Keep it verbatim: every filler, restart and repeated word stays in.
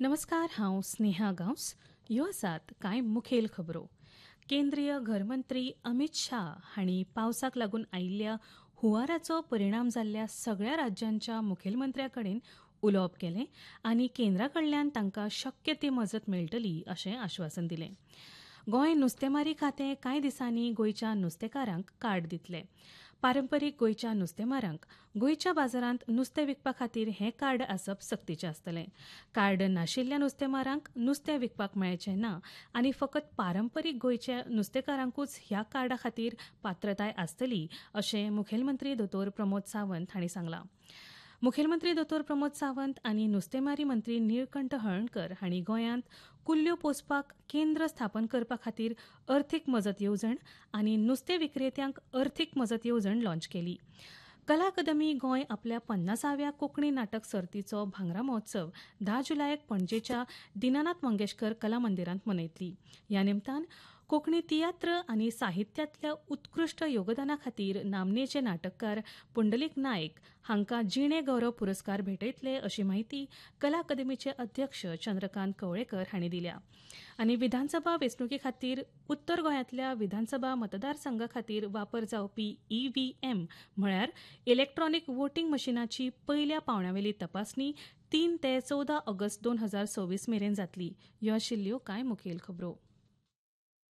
नमस्कार, हांव स्नेहा गांवस. ह्यो आसात कांय मुखेल खबरो. केंद्रीय घरमंत्री अमित शाह हांणी पावसाक लागून आयिल्ल्या हुंवाराचो परिणाम जाल्ल्या सगळ्या राज्यांच्या मुखेलमंत्र्यां कडेन उलोवप केलें आनी केंद्रा कडल्यान तांकां शक्य ती मजत मेळटली अशें आश्वासन दिलें. गोंय नुस्तेमारी खातें कांय दिसांनी गोंयच्या नुस्तेकारांक कार्ड दितलें. पारंपरीक गोंयच्या नुस्तेमारांक गोंयच्या बाजारांत नुस्तें विकपा खातीर हें कार्ड आसप सक्तीचें आसतलें. कार्ड नाशिल्ल्या नुस्तेमारांक नुस्तें विकपाक मेळचें ना आनी फकत पारंपरीक गोंयच्या नुस्तेकारांकूच ह्या कार्डा खातीर पात्रताय आसतली अशें मुखेलमंत्री दोतोर प्रमोद सावंत हांणी सांगलां. मुखेलमंत्री दोतोर प्रमोद सावंत आनी नुस्तेमारी मंत्री निळकंठ हळर्णकर हांणी गोंयांत कुल्ल्यो पोसपाक केंद्र स्थापन करपा खातीर अर्थीक मजत येवजण आनी नुस्तें विक्रेत्यांक अर्थीक मजत येवजण लॉन्च केली. कला अकादमी गोंय आपल्या पन्नासाव्या कोंकणी नाटक सर्तीचो भांगरा महोत्सव धा जुलयाक पणजेच्या दिनानाथ मंगेशकर कला मंदिरांत मनयतली. ह्या निमतान कोंकणी तियात्र आनी साहित्यांतल्या उत्कृश्ट योगदाना खातीर नामनेचे नाटककार पुंडलीक नायक हांकां जिणे गौरव पुरस्कार भेटयतले अशी माहिती कला अकादमीचे अध्यक्ष चंद्रकांत कवळेकर हांणी दिल्या. आनी विधानसभा वेंचणुके खातीर उत्तर गोंयांतल्या विधानसभा मतदारसंघा खातीर वापर जावपी ईव्हीएम म्हळ्यार इलेक्ट्रॉनिक वोटींग मशिनाची पयल्या पावंड्यावेली तपासणी तीन ते चवदा ऑगस्ट दोन हजार सव्वीस मेरेन जातली. ह्यो आशिल्ल्यो कांय मुखेल खबरो.